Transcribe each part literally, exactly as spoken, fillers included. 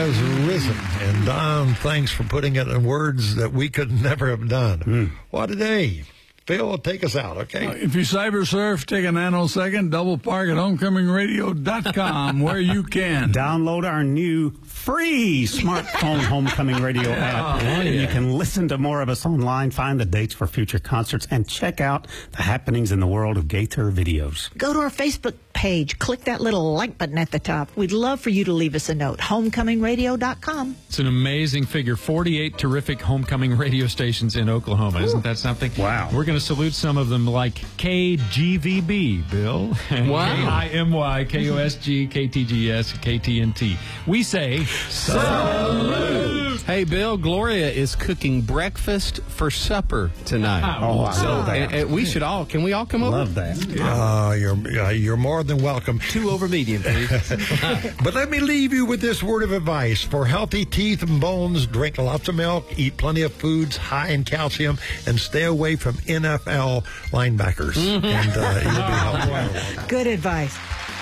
has risen. And Don, thanks for putting it in words that we could never have done. Mm. What a day. Phil, take us out, okay? Uh, if you cyber surf, take a nanosecond, double park at homecoming radio dot com, where you can download our new free smartphone Homecoming Radio app. Oh, yeah. And you can listen to more of us online, find the dates for future concerts, and check out the happenings in the world of Gaither videos. Go to our Facebook page. Click that little like button at the top. We'd love for you to leave us a note. homecoming radio dot com. It's an amazing figure. forty-eight terrific homecoming radio stations in Oklahoma. Ooh. Isn't that something? Wow. We're going to salute some of them like K G V B, Bill. Wow. K I M Y, K O S G, K T G S, K T N T. We say, salute! Hey, Bill, Gloria is cooking breakfast for supper tonight. Oh, I so, love that. And, and we should all, can we all come over? Love that. Uh, you're, uh, you're more than welcome. Two over medium, please. But let me leave you with this word of advice. For healthy teeth and bones, drink lots of milk, eat plenty of foods high in calcium, and stay away from N F L linebackers. Mm-hmm. And uh, you'll be healthy. Good advice.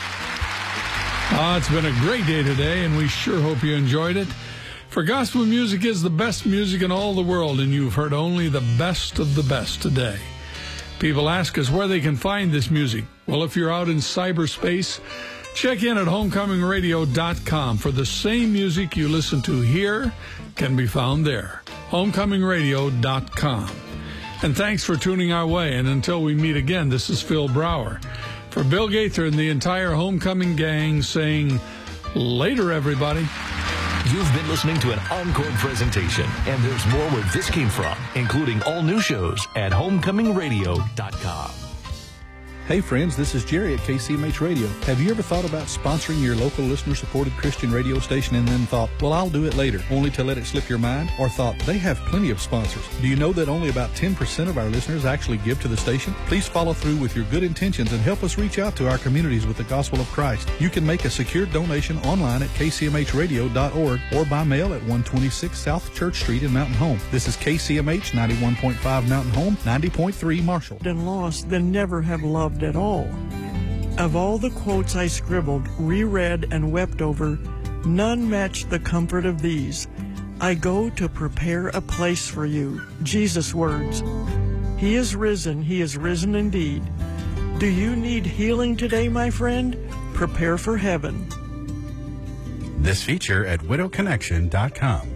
Uh, it's been a great day today, and we sure hope you enjoyed it. For gospel music is the best music in all the world, and you've heard only the best of the best today. People ask us where they can find this music. Well, if you're out in cyberspace, check in at homecoming radio dot com for the same music you listen to here can be found there. homecoming radio dot com. And thanks for tuning our way. And until we meet again, this is Phil Brower. For Bill Gaither and the entire Homecoming gang saying, later, everybody. You've been listening to an encore presentation, and there's more where this came from, including all new shows at homecoming radio dot com. Hey friends, this is Jerry at K C M H Radio. Have you ever thought about sponsoring your local listener-supported Christian radio station and then thought, well, I'll do it later, only to let it slip your mind? Or thought, they have plenty of sponsors. Do you know that only about ten percent of our listeners actually give to the station? Please follow through with your good intentions and help us reach out to our communities with the gospel of Christ. You can make a secure donation online at k c m h radio dot org or by mail at one twenty-six South Church Street in Mountain Home. This is K C M H ninety-one point five Mountain Home, ninety point three Marshall. And lost than never have loved at all. Of all the quotes I scribbled, reread, and wept over, none matched the comfort of these. I go to prepare a place for you. Jesus' words. He is risen. He is risen indeed. Do you need healing today, my friend? Prepare for heaven. This feature at widow connection dot com.